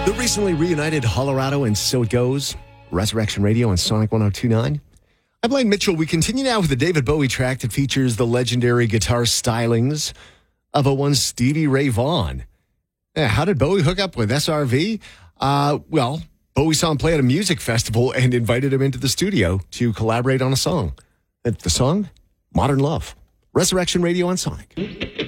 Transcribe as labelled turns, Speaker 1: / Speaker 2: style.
Speaker 1: The recently reunited Colorado and So It Goes, Resurrection Radio and Sonic 102.9. I'm Blaine Mitchell. We continue now with the David Bowie track that features the legendary guitar stylings of a one Stevie Ray Vaughan. How did Bowie hook up with SRV? Well, Bowie saw him play at a music festival and invited him into the studio to collaborate on a song. The song, Modern Love. Resurrection Radio on Sonic.